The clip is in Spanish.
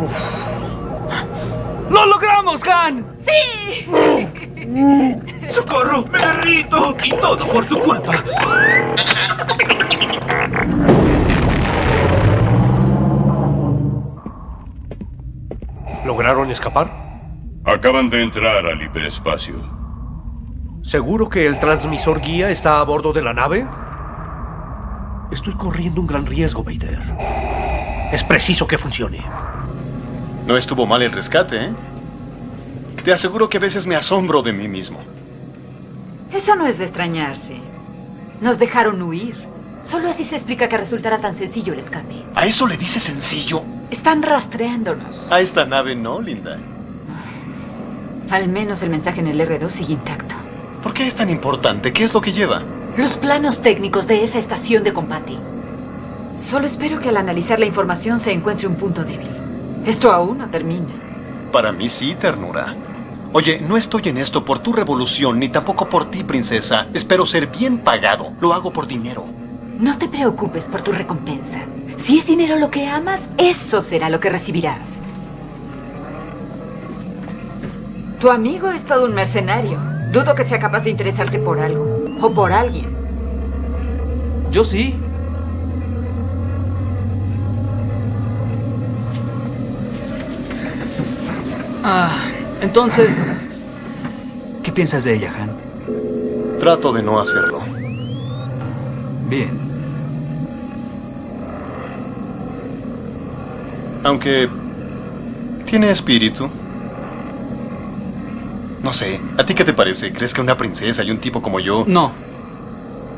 ¡Lo logramos, Han! ¡Sí! ¡Socorro! ¡Me derrito! ¡Y todo por tu culpa! ¿Lograron escapar? Acaban de entrar al hiperespacio. ¿Seguro que el transmisor guía está a bordo de la nave? Estoy corriendo un gran riesgo, Vader. Es preciso que funcione. No estuvo mal el rescate, ¿eh? Te aseguro que a veces me asombro de mí mismo. Eso no es de extrañarse. Nos dejaron huir. Solo así se explica que resultara tan sencillo el escape. ¿A eso le dice sencillo? Están rastreándonos. A esta nave no, Linda. Al menos el mensaje en el R2 sigue intacto. ¿Por qué es tan importante? ¿Qué es lo que lleva? Los planos técnicos de esa estación de combate. Solo espero que al analizar la información se encuentre un punto débil. Esto aún no termina. Para mí sí, ternura. Oye, no estoy en esto por tu revolución, ni tampoco por ti, princesa. Espero ser bien pagado. Lo hago por dinero. No te preocupes por tu recompensa. Si es dinero lo que amas, eso será lo que recibirás. Tu amigo es todo un mercenario. Dudo que sea capaz de interesarse por algo. O por alguien. Yo sí. Entonces, ¿qué piensas de ella, Han? Trato de no hacerlo. Bien. Aunque tiene espíritu. No sé, ¿a ti qué te parece? ¿Crees que una princesa y un tipo como yo... No.